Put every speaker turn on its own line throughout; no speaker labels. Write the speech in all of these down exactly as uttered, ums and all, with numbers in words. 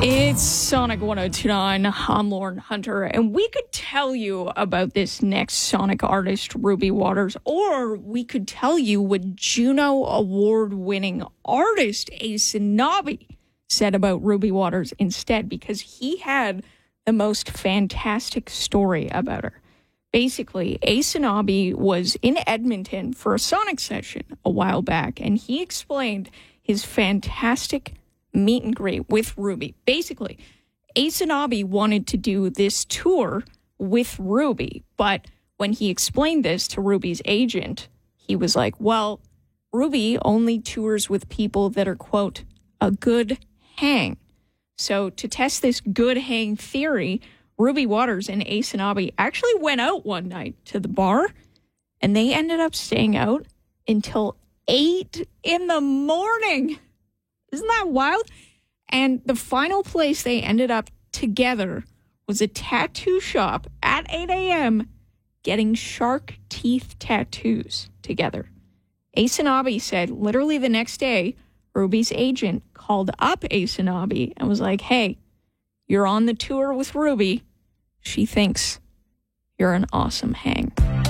It's Sonic one oh two point nine. I'm Lauren Hunter, and we could tell you about this next Sonic artist, Ruby Waters, or we could tell you what Juno Award-winning artist Aysanabee said about Ruby Waters instead, because he had the most fantastic story about her. Basically, Aysanabee was in Edmonton for a Sonic session a while back, and he explained his fantastic meet and greet with Ruby. Basically, Aysanabee wanted to do this tour with Ruby, but when he explained this to Ruby's agent, he was like, well, Ruby only tours with people that are, quote, a good hang. So to test this good hang theory, Ruby Waters and Aysanabee actually went out one night to the bar, and they ended up staying out until eight in the morning. Isn't that wild? And the final place they ended up together was a tattoo shop at eight a.m. getting shark teeth tattoos together. Aysanabee said literally the next day, Ruby's agent called up Aysanabee and was like, hey, you're on the tour with Ruby. She thinks you're an awesome hang.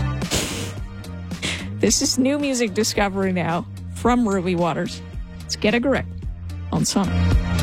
This is new music discovery now from Ruby Waters. Let's get a grip on Sonic.